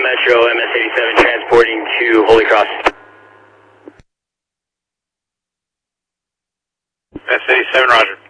Metro, MS-87 transporting to Holy Cross. MS-87, roger.